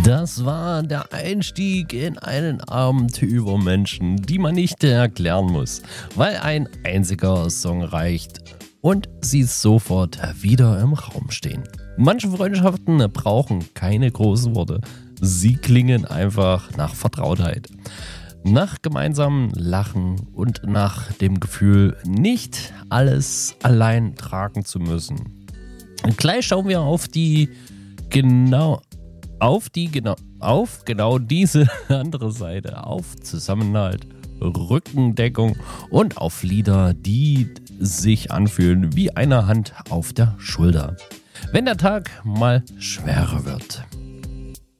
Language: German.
Das war der Einstieg in einen Abend über Menschen, die man nicht erklären muss, weil ein einziger Song reicht und sie sofort wieder im Raum stehen. Manche Freundschaften brauchen keine großen Worte, sie klingen einfach nach Vertrautheit. Nach gemeinsamem Lachen und nach dem Gefühl, nicht alles allein tragen zu müssen. Und gleich schauen wir auf genau diese andere Seite, auf Zusammenhalt, Rückendeckung und auf Lieder, die sich anfühlen wie eine Hand auf der Schulter, wenn der Tag mal schwerer wird.